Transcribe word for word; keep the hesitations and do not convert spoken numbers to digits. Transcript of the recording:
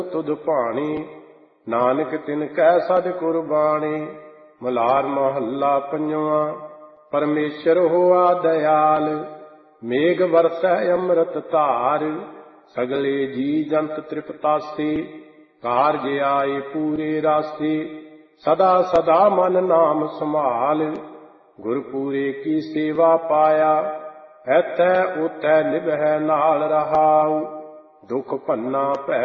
ਤੁਧ ਭਾਣੀ, ਨਾਨਕ ਤਿਨ ਕੈ ਸਦ ਕੁਰਬਾਣੀ। ਮਲਾਰ ਮਹੱਲਾ ਪੰਜਵਾਂ। ਪਰਮੇਸ਼ਰ ਹੋਆ ਦਇਆਲ, ਮੇਘ ਵਰਸੈ ਅੰਮ੍ਰਿਤ ਧਾਰ। ਸਗਲੇ ਜੀ ਜੰਤ ਤ੍ਰਿਪਤਾਸੀ, ਕਾਰਜ ਆਏ ਪੂਰੇ ਰਾਸੀ। ਸਦਾ ਸਦਾ ਮਨ ਨਾਮ ਸੰਭਾਲ, ਗੁਰਪੂਰੇ ਕੀ ਸੇਵਾ ਪਾਇਆ। ਐਥੈ ਓਥੈ ਨਿਭੈ ਨਾਲ ਰਹਾਉ, ਦੁਖ ਭੰਨਾ ਭੈ